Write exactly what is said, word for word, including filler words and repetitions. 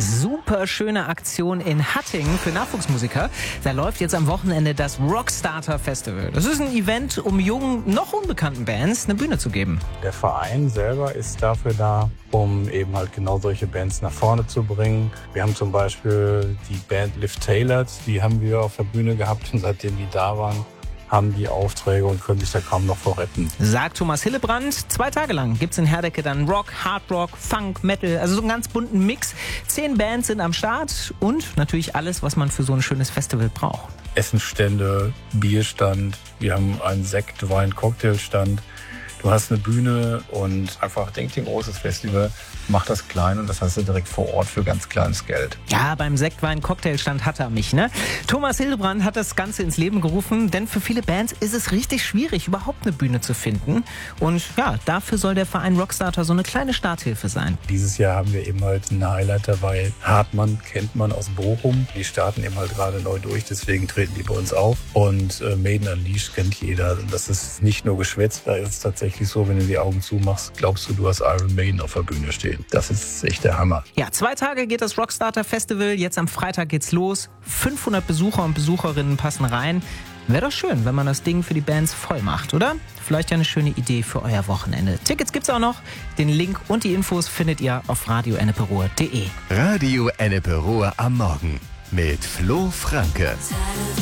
Super schöne Aktion in Hattingen für Nachwuchsmusiker. Da läuft jetzt am Wochenende das Rockstarter Festival. Das ist ein Event, um jungen, noch unbekannten Bands eine Bühne zu geben. Der Verein selber ist dafür da, um eben halt genau solche Bands nach vorne zu bringen. Wir haben zum Beispiel die Band Liv Tailored, die haben wir auf der Bühne gehabt und seitdem die da waren, haben die Aufträge und können sich da kaum noch vor retten. Sagt Thomas Hillebrand. Zwei Tage lang gibt's in Herdecke dann Rock, Hard Rock, Funk, Metal, also so einen ganz bunten Mix. Zehn Bands sind am Start und natürlich alles, was man für so ein schönes Festival braucht. Essenstände, Bierstand, wir haben einen Sekt-, Wein-, Cocktailstand. Du hast eine Bühne und einfach denk dir ein großes Festival, mach das klein und das hast du direkt vor Ort für ganz kleines Geld. Ja, beim Sektwein-Cocktailstand hat er mich, ne? Thomas Hillebrand hat das Ganze ins Leben gerufen, denn für viele Bands ist es richtig schwierig, überhaupt eine Bühne zu finden. Und ja, dafür soll der Verein Rockstarter so eine kleine Starthilfe sein. Dieses Jahr haben wir eben halt ein Highlight dabei. Hartmann kennt man aus Bochum. Die starten eben halt gerade neu durch, deswegen treten die bei uns auf. Und äh, Maiden Unleashed kennt jeder. Und das ist nicht nur Geschwätz, da ist es tatsächlich so, wenn du die Augen zumachst, glaubst du, du hast Iron Maiden auf der Bühne stehen. Das ist echt der Hammer. Ja, zwei Tage geht das Rockstarter Festival. Jetzt am Freitag geht's los. fünfhundert Besucher und Besucherinnen passen rein. Wäre doch schön, wenn man das Ding für die Bands voll macht, oder? Vielleicht ja eine schöne Idee für euer Wochenende. Tickets gibt's auch noch. Den Link und die Infos findet ihr auf radio enneperuhr punkt de. Radio Enneperuhr am Morgen mit Flo Franke.